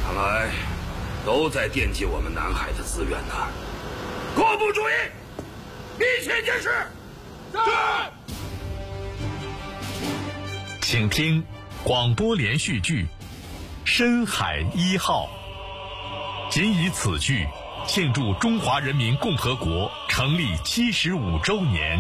看来都在惦记我们南海的资源呢。各部注意，密切监视。 是。 请听广播连续剧《深海一号》，仅以此剧庆祝中华人民共和国成立75周年。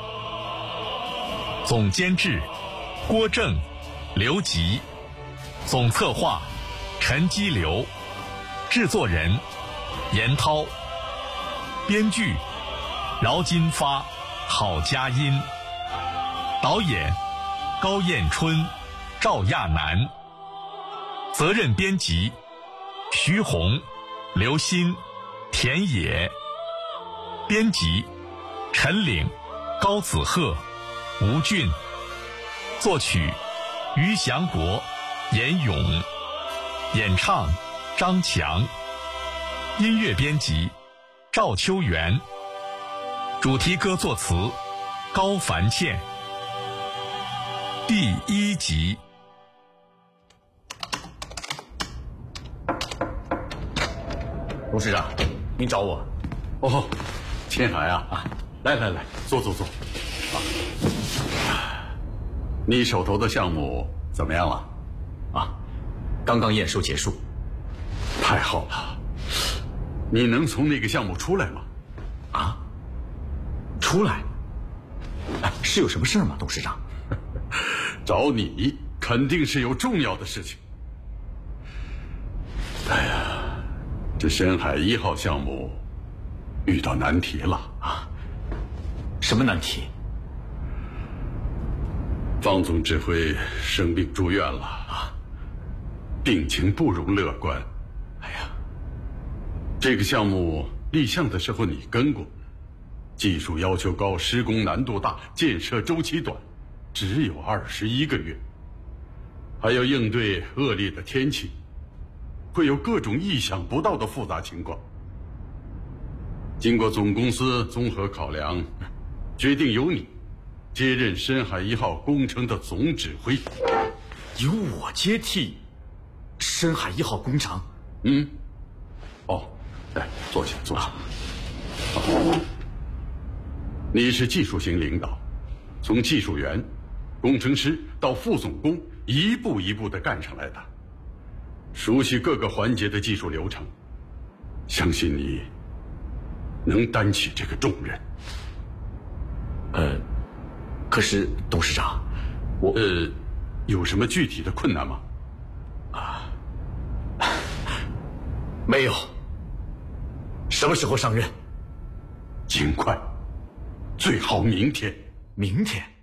总监制郭正、刘吉，总策划陈基流，制作人严涛，编剧饶金发、郝佳音，导演高彦春、赵亚楠，责任编辑徐红、刘鑫、田野，编辑陈岭、高子鹤、吴俊，作曲于祥国、严勇，演唱张强，音乐编辑赵秋元，主题歌作词高凡倩。第1集。 董事长，您找我？ 哦，千海啊，来，坐。你手头的项目怎么样了？ 刚刚验收结束。 太好了，你能从那个项目出来吗？ 出来？是有什么事吗，董事长？ 找你肯定是有重要的事情。哎呀，这深海1号项目遇到难题了。 什么难题？ 方总指挥生病住院了，病情不容乐观。这个项目立项的时候你跟过，技术要求高，施工难度大，建设周期短，只有21个月，还要应对恶劣的天气，会有各种意想不到的复杂情况。经过总公司综合考量，决定由你接任深海1号工程的总指挥。 由我接替深海1号工程？ 来，坐下。你是技术型领导，从技术员、工程师到副总工，一步一步地干上来的，熟悉各个环节的技术流程，相信你能担起这个重任。 可是董事长，我有什么具体的困难吗？ 没有。什么时候上任？ 尽快，最好明天。 明天？